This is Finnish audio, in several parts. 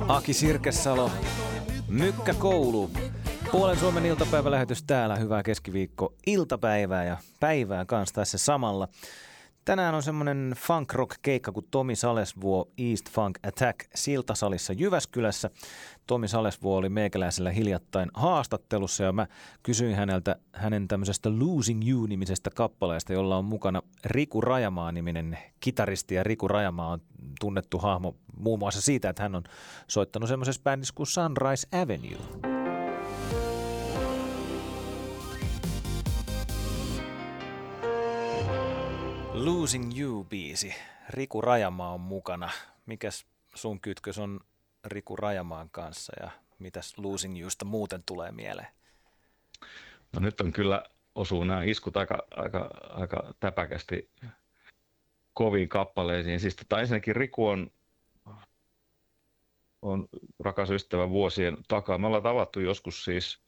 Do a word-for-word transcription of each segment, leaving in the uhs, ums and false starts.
Aki Sirkesalo, Mykkä Koulu. Puolen Suomen iltapäivälähetys täällä. Hyvää keskiviikko iltapäivää ja päivää kanssa tässä samalla. Tänään on semmoinen funk rock keikka kuin Tomi Salesvuo East Funk Attack Siltasalissa Jyväskylässä. Tomi Salesvuo oli meikäläisellä hiljattain haastattelussa ja mä kysyin häneltä hänen tämmöisestä Losing You-nimisestä kappaleesta, jolla on mukana Riku Rajamaa-niminen kitaristi. Ja Riku Rajamaa on tunnettu hahmo muun muassa siitä, että hän on soittanut semmoisessa bändissä kuin Sunrise Avenue. Losing You-biisi. Riku Rajamaa on mukana. Mikäs sun kytkös on Riku Rajamaan kanssa ja mitäs Losing Yousta muuten tulee mieleen? No nyt on kyllä osuu nämä iskut aika, aika, aika täpäkästi koviin kappaleisiin. Siis tota, ensinnäkin Riku on, on rakas ystävä vuosien takaa. Me ollaan tavattu joskus siis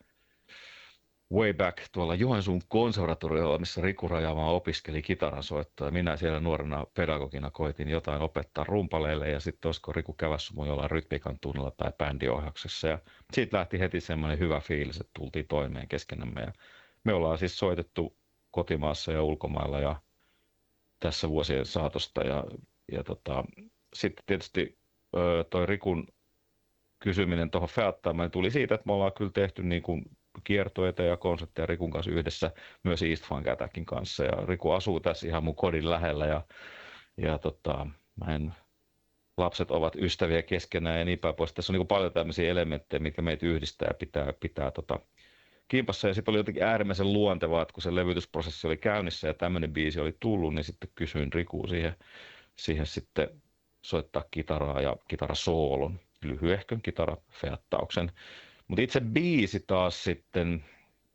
way back tuolla Joensuun konservatoriolla, missä Riku Rajamaa opiskeli kitaransoittoa. Minä siellä nuorena pedagogina koitin jotain opettaa rumpaleille ja sitten olisiko Riku kävässä mun jollain rytmiikan tunnilla tai bändiohjauksessa. Ja siitä lähti heti semmoinen hyvä fiilis, että tultiin toimeen keskenämme. Ja me ollaan siis soitettu kotimaassa ja ulkomailla ja tässä vuosien saatosta. Ja, ja tota, sitten tietysti toi Rikun kysyminen tuohon Feattaamaan tuli siitä, että me ollaan kyllä tehty niin kuin kiertoita ja konsertteja Rikun kanssa yhdessä myös East Funk Attackin kanssa. Ja Riku asuu tässä ihan mun kodin lähellä ja, ja tota, mä en, lapset ovat ystäviä keskenään ja niin päin pois. Tässä on niin paljon tämmöisiä elementtejä, mitkä meitä yhdistää ja pitää, pitää tota, kimpassa. Ja sitten oli jotenkin äärimmäisen luontevaa, että kun se levytysprosessi oli käynnissä ja tämmöinen biisi oli tullut, niin sitten kysyin Rikua siihen, siihen sitten soittaa kitaraa ja kitarasoolon, lyhyehkön kitarafeattauksen. Mutta itse biisi taas sitten,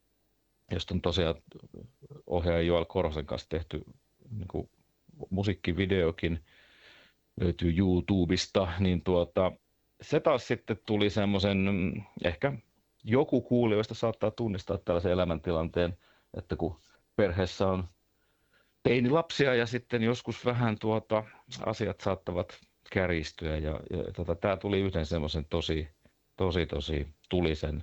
josta on tosiaan ohjaaja Joel Korhosen kanssa tehty niin kuin musiikkivideokin, löytyy YouTubesta, niin tuota, se taas sitten tuli semmoisen, ehkä joku kuulijoista saattaa tunnistaa tällaisen elämäntilanteen, että kun perheessä on teinilapsia ja sitten joskus vähän tuota, asiat saattavat kärjistyä ja, ja tota, tämä tuli yhden semmoisen tosi, tosi, tosi tulisen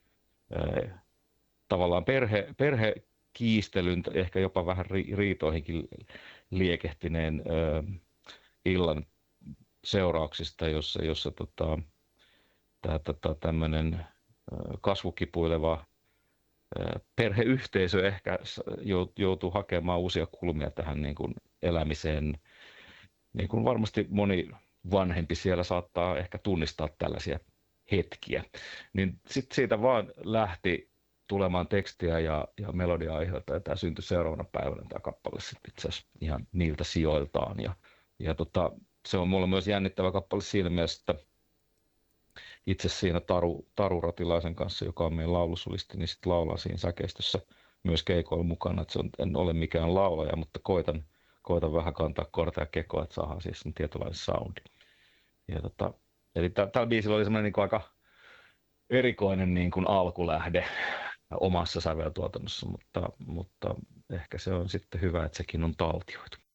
ää, tavallaan perhe, perhekiistelyn, ehkä jopa vähän ri, riitoihinkin liekehtineen ää, illan seurauksista, jossa, jossa tota, tämä tota, tämmöinen kasvukipuileva ää, perheyhteisö ehkä joutuu hakemaan uusia kulmia tähän niin kuin elämiseen. Niin kuin varmasti moni vanhempi siellä saattaa ehkä tunnistaa tällaisia hetkiä, niin sitten siitä vaan lähti tulemaan tekstiä ja, ja melodia-aiheita, ja tämä syntyi seuraavana päivänä tämä kappale sitten itse asiassa ihan niiltä sijoiltaan. Ja, ja tota, se on mulle myös jännittävä kappale siinä mielessä, että itse siinä Taru, Taru Ratilaisen kanssa, joka on meidän laulusulisti, niin sitten laulaa siinä säkeistössä myös keikoilla mukana, että se on, en ole mikään laulaja, mutta koitan, koitan vähän kantaa korta ja kekoa, että saadaan siis tietynlainen soundi. Ja tota, eli tällä biisillä oli semmoinen niin kuin aika erikoinen niin kuin alkulähde omassa säveltuotannossa, mutta, mutta ehkä se on sitten hyvä, että sekin on taltioitu.